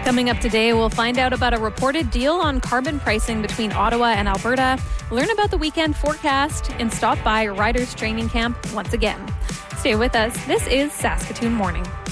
Coming up today, we'll find out about a reported deal on carbon pricing between Ottawa and Alberta, learn about the weekend forecast, and stop by Riders Training Camp once again. Stay with us. This is Saskatoon Morning.